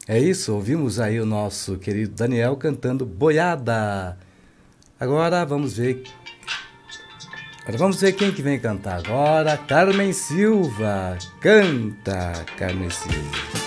É isso, ouvimos aí o nosso querido Daniel cantando Boiada. Agora vamos ver. Agora vamos ver quem que vem cantar agora. Carmen Silva. Canta, Carmen Silva.